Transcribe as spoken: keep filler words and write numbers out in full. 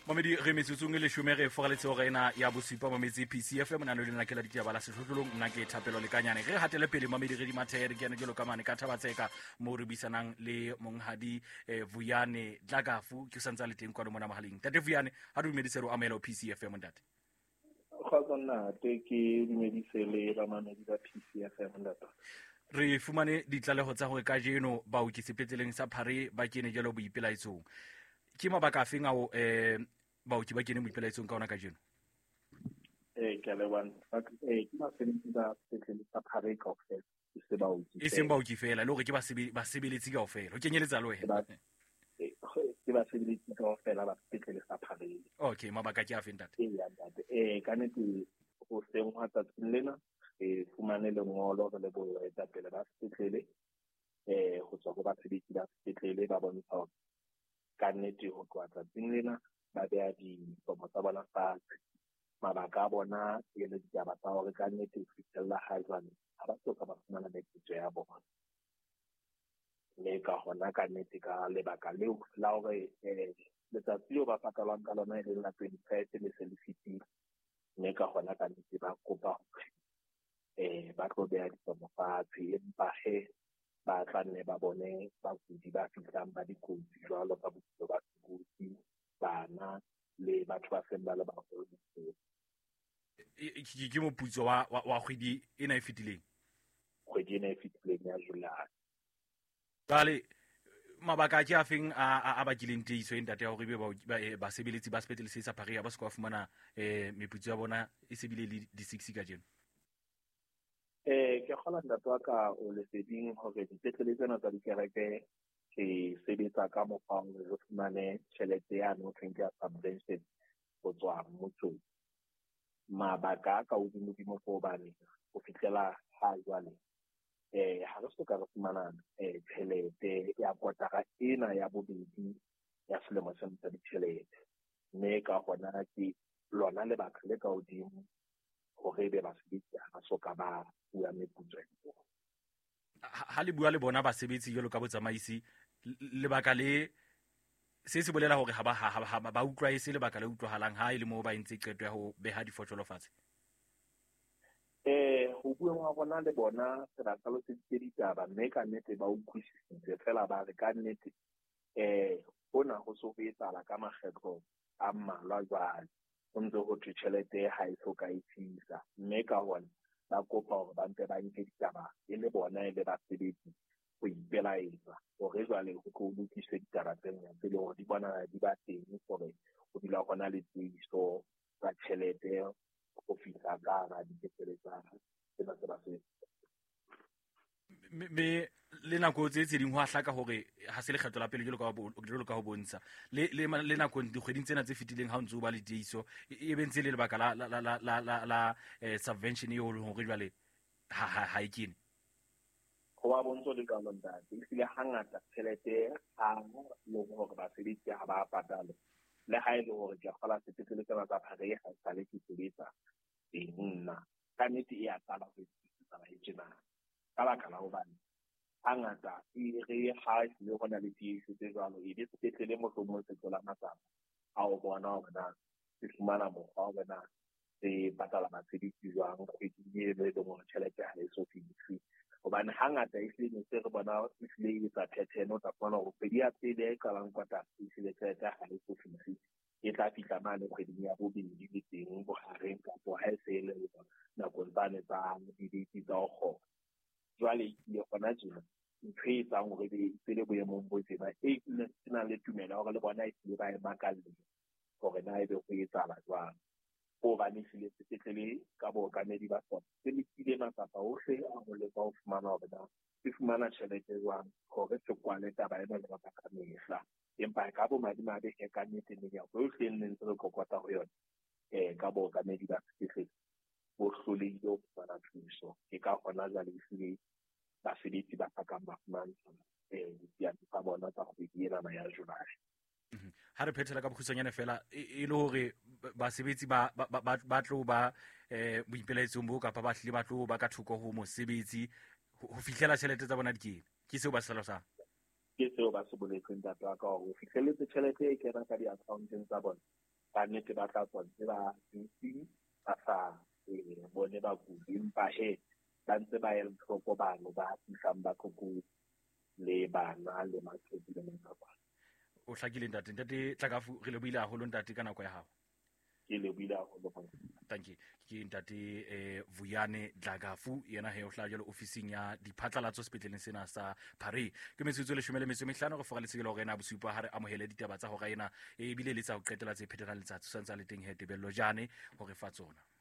Mamedi re metsotsong e leshome re foreletse hore ena ya bosupa mametse P C F M nano le nna ke la ditaba la sehlohlolong nna ke thapelo lekanyane re hatele pele mamedi re di mathere ke ene ke lo kamane ka thabatseka mo re bisanang le monghadi eh, Vuyane Dlakafu ke santsa le teng kwa mona mahaleng tate Vuyane ha du medisero amelo P C F M ntate khona te ke dumedise le ba mamedi ba P C F M ntate re fumane ditlaleho tsa hore ka jeno ba o ke sepetleleng sa Phare ba kene jalo boipelaetsong ke mabaka a feng ao eh baoki ba kene boipelaetsong ka ona ka jeno eh ke le wan eh ke ba sebetsi ba sepetlele sa Phare ka ofela e se baoki e seng baoki fela le hore ke ba ba sebeletsi ka ofela o kenyeletsa le wena eh ke ba sebeletsi ka ofela ba sepetlele sa Phare. Okay, mabaka ke a feng tate eh ya ntate eh ka nete ho seng wa tsatsing lena e fumane lengolo re le boetapele ba sepetlele eh ho tswa ho ba sebetsi ba sepetlele ba bontsha hore ka nnete ho tloha tsatsing lena ba beha difomo tsa bona fatshe mabaka a bona e le ditaba tsa hore ka nnete ho fihlella ha jwale ha ba soka ba fumana meputso ya bona mme ka hona ka nnete ka lebaka leo la hore eh letsatsi leo ba patalwang ka lona e leng la twenty-five le se le fitile mme ka hona ka nnete ba kopa eh ba tlo beha difomo fatshe empa he ba tla nne ba bone bakudi ba fihlang ba dikotsi jwalo ka bophelo ba sekudi bana le batho ba seng ba le baholo ke moputso wa wa kgwedi ena e fetileng kgwedi ena e fetileng ya July. Bale mabaka ke a feng a a bakileng teiso e ntate ya hore be ba ba sebeletsi ba sepetlele se sa Phare ba se ka fumana eh meputso ya bona e se bile le di six ka jeno eh ke kgola ntate wa ka o le seding hore dipetlele tsena tsa dikereke ke sebetsa ka mokgwa o re fumane tjhelete ya no twenty subvention go tswa mmutsong mabaka ka hodimo go bane go fitlela ha jwale eh ha re soka re fumana eh tjhelete ya kotara ena ya bobedi ya selemo se ntse ditjhelete mme ka hona ke lona le baka le ka hodimo hore be ba sebetsi ha soka ba bua meputso ha le bua le bona ba sebetsi jalo ka botsamaisi le baka le se se bolela hore ha ba ha ba utlwa ese le baka le utlwahalang ha ile mo ba entse qeto ya ho beha difotolo fatshe eh ho bua wa bona le bona se ra tsalo se ditaba mme ka nnete ba utlwisisitse fela ba re ka nnete eh bona ho so ho etsahala ka makgetlo a mmalwa jwale ho ntse ho thwe tjhelete ha e so ka itsisa mme ka hona ba kopa hore ba mpe ba nke ditaba e le bona e le ba sebetsi go ipelaetsa hore jwale ho tlo lokiswe ditaba tse ngata le hore di bona di ba teng hore ho dula gona le teiso tsa tjhelete go fihla ka ra dipetlele tsa tsena tse ba se me le nako tse tse ding ho ahlaka hore ha se le kgetho la pele jalo ka jalo ka ho bontsha le le le nako dikgweding tsena tse fitileng ha o ntse o ba le teiso e bentse le lebaka la la la la la la subvention eo hore jwale ha ha ikene go ba bontsho le ka lonta e file hangata tšhelete a lo hore ba sebetsi ha ba patala le ha ile hore ke kgola sepetlele tsena tsa Phare ha sa le ke sebetsa e nna ka nnete e a tsala go itse ba itsena ka baka la ho bana hangata e re ha le hona le teiso tse jwalo e be sepetlele mo go mo se tsola matsapa a o bona hore na se fumana mokgwa hore na se patala basebetsi jwang kgwedi e le mo tjhelete ha e so fihle hobane hangata e se ne se re bona e file e tsa thetheno tsa bona go kgwedi ya pele e qalang kwata e file tjhelete ha e so fihle e tla fihla mane kgweding ya bobedi le teng bohareng kapo ha e se le nako tsane tsa diditi tsa go jwale le gona jena ntho e tsang hore be tsele boemong bo tsena e tsena le tumela hore le bona e tsile ba e makalle hore na e be go etsala jwang o ba ne file sepetlele ka bo kanedi ba tsona se le tsile matsapa ohle a go le ba o fumana hore na se fumana tjhelete jwang hore se kwale taba ena le ba ka mehla empa ka bo madimabe ke ka nnete ne ya go hle nne ntse re kokota ho yona eh ka bo kanedi ba sepetlele bo hlolehile ho fumana thuso ke ka hona jwale e file ba sebetsi ba ka ba fumana eh ya tsa bona tsa go diela ya July. Ha re phethela ka bokhutsanyane fela e le hore basebetsi ba ba tlo ba eh boipelaetsong bo kapa ba hlile ba tlo ba ka thoko ho mosebetsi ho fihlela tjhelete tsa bona dikene ke seo ba se hlalosang ke seo ba se boletseng data ka ho fihlelletse tjhelete e kena ka di-accounteng tsa bona ka nnete ba tla tswa ntse ba dutse ba sa bone bakudi empa he ba ntse ba ele tlhoko bano ba hatisang bakudi le bana le maqheku le maqhekwana. O hlakile ntate ntate Tlhakafu re lebohile haholo ntate ka nako ya hao. Ke lebohile haholo. Thank you. Ke ntate eh, Vuyane Tlhakafu yena he o hlaya jalo ofising ya diphatlalatso sepetleleng sena sa Phare ke metsotso le shomele metso mehlano go foga letsegelo gore ena bosupa ha re amohele ditaba tsa go ga ena e bile le tsa go qetela tse phetelang letsatsi santsa le teng he tebello jane gore fa tsona.